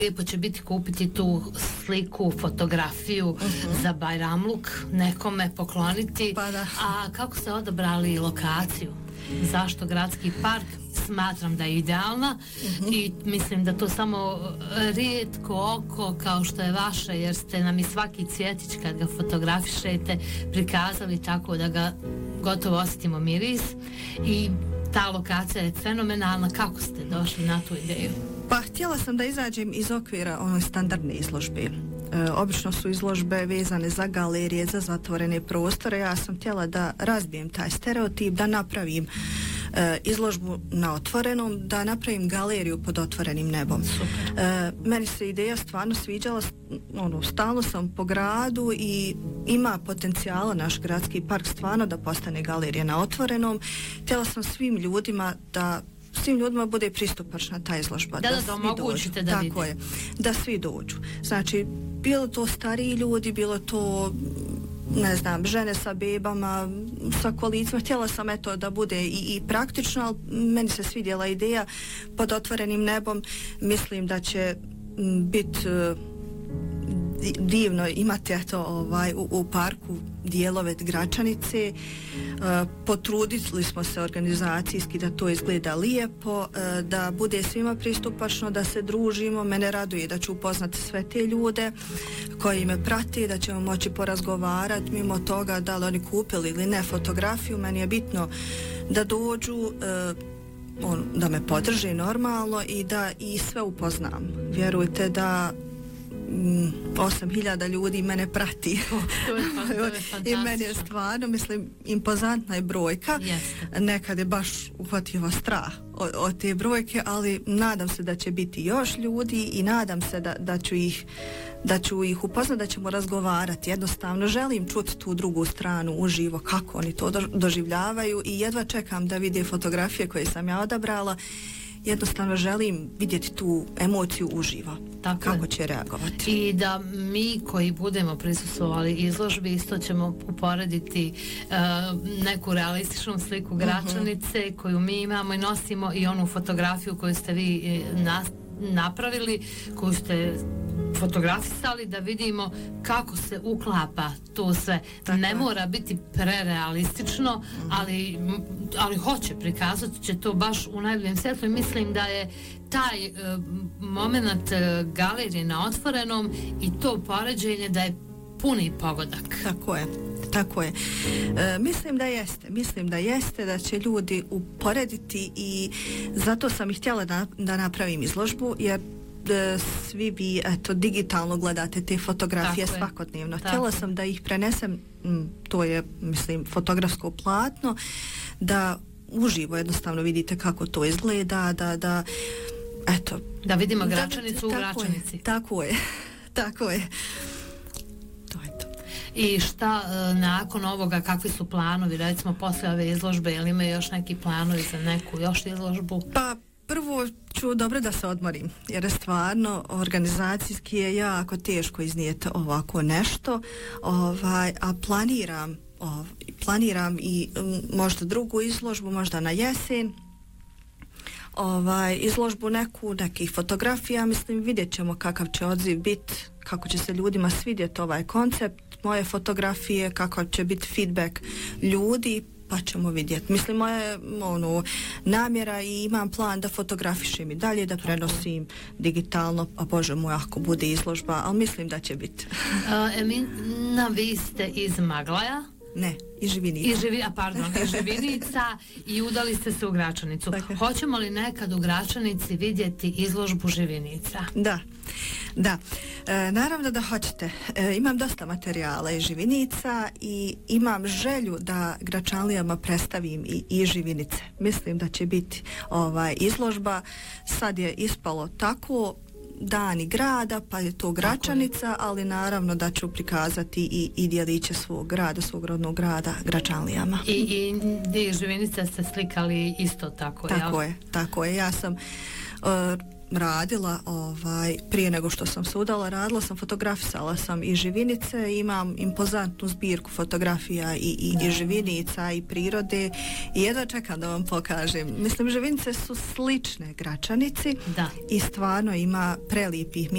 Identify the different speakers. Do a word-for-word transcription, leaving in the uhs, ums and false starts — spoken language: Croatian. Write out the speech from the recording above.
Speaker 1: Lijepo će biti kupiti tu sliku, fotografiju uh-huh. za Bajramluk, nekome pokloniti.
Speaker 2: Pa da.
Speaker 1: A kako ste odabrali lokaciju? Zašto gradski park? Smatram da je idealna uh-huh. i mislim da to samo rijetko oko kao što je vaše, jer ste nam i svaki cvjetić kad ga fotografišete prikazali tako da ga gotovo osjetimo miris i ta lokacija je fenomenalna. Kako ste došli na tu ideju?
Speaker 2: Pa htjela sam da izađem iz okvira onoj standardne izložbe. E, obično su izložbe vezane za galerije, za zatvorene prostore. Ja sam htjela da razbijem taj stereotip, da napravim e, izložbu na otvorenom, da napravim galeriju pod otvorenim nebom. E, meni se ideja stvarno sviđala, ono, stalno sam po gradu i ima potencijala naš gradski park stvarno da postane galerija na otvorenom. Htjela sam svim ljudima da svim ljudima bude pristupačna ta izložba.
Speaker 1: Da, da, da, da omogućite da vidi.
Speaker 2: Tako je, da svi dođu. Znači, bilo to stariji ljudi, bilo to, ne znam, žene sa bebama, sa kolicima. Htjela sam eto da bude i, i praktično, ali meni se svidjela ideja pod otvorenim nebom. Mislim da će biti divno imati eto ovaj u, u parku dijelove Gračanice. E, potrudili smo se organizacijski da to izgleda lijepo, e, da bude svima pristupačno, da se družimo. Mene raduje da ću upoznati sve te ljude koji me prate, da ćemo moći porazgovarati mimo toga da li oni kupili ili ne fotografiju. Meni je bitno da dođu, e, on, da me podrže normalno i da i sve upoznam. Vjerujte da osam hiljada ljudi mene prati.
Speaker 1: Oh, to je, to je fantastično.
Speaker 2: I meni je stvarno, mislim, impozantna je brojka.
Speaker 1: Jeste.
Speaker 2: Nekad je baš uhvatio strah od, od te brojke, ali nadam se da će biti još ljudi i nadam se da, da ću ih da ću ih upoznati, da ćemo razgovarati. Jednostavno želim čuti tu drugu stranu uživo, kako oni to doživljavaju i jedva čekam da vide fotografije koje sam ja odabrala. Jednostavno želim vidjeti tu emociju uživo. Tako kako je. Će reagovati.
Speaker 1: I da mi koji budemo prisustvovali izložbi isto ćemo uporediti uh, neku realističnu sliku Gračanice uh-huh. koju mi imamo i nosimo i onu fotografiju koju ste vi nas, napravili, koju ste fotografisali, da vidimo kako se uklapa to sve. Tako ne je. Mora biti prerealistično, mm-hmm. ali, ali hoće, prikazati će to baš u najboljem svjetlu i mislim da je taj uh, moment uh, galerije na otvorenom i to poređenje da je puni pogodak.
Speaker 2: Tako je. Tako je. E, mislim da jeste. Mislim da jeste, da će ljudi uporediti i zato sam i htjela da, da napravim izložbu, jer e, svi vi eto, digitalno gledate te fotografije tako svakodnevno. Je. Htjela sam da ih prenesem, m, to je, mislim, fotografsko platno, da uživo jednostavno vidite kako to izgleda, da, da eto.
Speaker 1: Da vidimo Gračanicu
Speaker 2: da,
Speaker 1: u Gračanici.
Speaker 2: Je, tako je. Tako je.
Speaker 1: I šta e, nakon ovoga, kakvi su planovi, recimo poslije ove izložbe, ili ima još neki planovi za neku još izložbu?
Speaker 2: Pa prvo ću dobro da se odmorim, jer stvarno organizacijski je jako teško iznijeti ovako nešto, ovaj, a planiram, ov, planiram i m, možda drugu izložbu, možda na jesen, ovaj, izložbu neku, nekih fotografija, mislim vidjet ćemo kakav će odziv biti, kako će se ljudima svidjeti ovaj koncept, moje fotografije, kakav će biti feedback ljudi, pa ćemo vidjeti. Mislim, moja ono, namjera i imam plan da fotografišem i dalje, da prenosim digitalno, a Bože moj, ako bude izložba, ali mislim da će biti.
Speaker 1: uh, Emina, vi ste iz Maglaja?
Speaker 2: Ne, i Živinica.
Speaker 1: I živi, a pardon, i Živinica i udali ste se u Gračanicu. Dakle. Hoćemo li nekad u Gračanici vidjeti izložbu Živinica?
Speaker 2: Da, da. E, naravno da hoćete. E, imam dosta materijala iz Živinica i imam želju da Gračanlijama predstavim i, i Živinice. Mislim da će biti ovaj izložba. Sad je ispalo tako dani grada, pa je to Gračanica, ali naravno da ću prikazati i, i dijeliće svog grada, svog rodnog grada Gračanlijama.
Speaker 1: I, i, i Živinice ste slikali isto tako,
Speaker 2: tako
Speaker 1: jel?
Speaker 2: je, tako je. Ja sam uh, radila ovaj, prije nego što sam se udala, radila sam, fotografisala sam i Živinice, imam impozantnu zbirku fotografija i, i, i Živinica i prirode i jedva čekam da vam pokažem. Mislim, Živinice su slične Gračanici.
Speaker 1: Da.
Speaker 2: I stvarno ima prelijepih